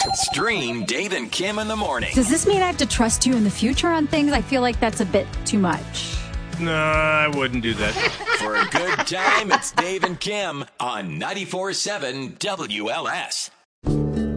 Stream Dave and Kim in the morning. Does this mean I have to trust you in the future on things? I feel like that's a bit too much. No, I wouldn't do that. For a good time, it's Dave and Kim on 94.7 WLS.